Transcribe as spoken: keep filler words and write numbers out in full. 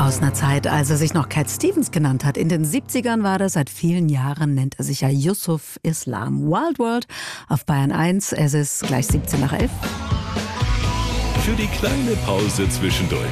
Aus einer Zeit, als er sich noch Cat Stevens genannt hat. In den siebzigern war das, seit vielen Jahren nennt er sich ja Yusuf Islam. Wild World auf Bayern eins, es ist gleich siebzehn nach elf. Für die kleine Pause zwischendurch.